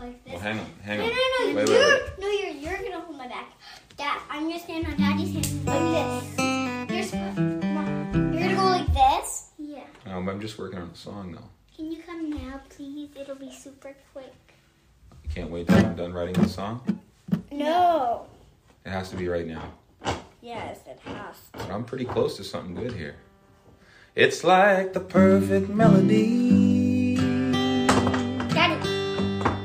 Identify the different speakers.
Speaker 1: like this.
Speaker 2: Well, hang on.
Speaker 1: No, you're gonna hold my back. Dad, I'm gonna stand on Daddy's hand like this. You're gonna go like this. Yeah.
Speaker 2: I'm just working on a song though.
Speaker 1: Can you come now, please? It'll be super quick.
Speaker 2: You can't wait till I'm done writing the song?
Speaker 1: No.
Speaker 2: It has to be right now.
Speaker 1: Yes, it has to.
Speaker 2: But I'm pretty close to something good here. It's like the perfect melody